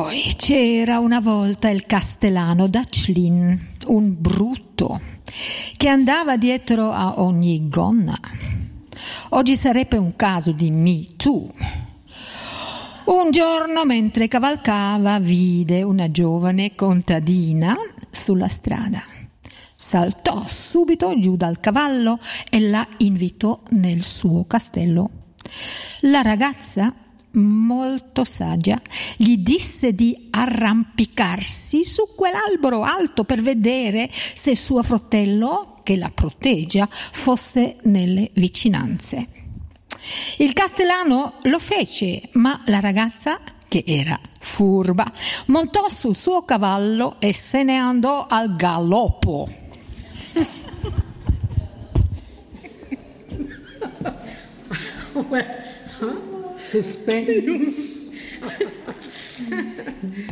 poi c'era una volta il castellano Daclin, un brutto, che andava dietro a ogni gonna. Oggi sarebbe un caso di Me Too. Un giorno, mentre cavalcava, vide una giovane contadina sulla strada. Saltò subito giù dal cavallo e la invitò nel suo castello. La ragazza, molto saggia, gli disse di arrampicarsi su quell'albero alto per vedere se suo fratello, che la protegge, fosse nelle vicinanze. Il castellano lo fece, ma la ragazza, che era furba, montò sul suo cavallo e se ne andò al galoppo. Suspense.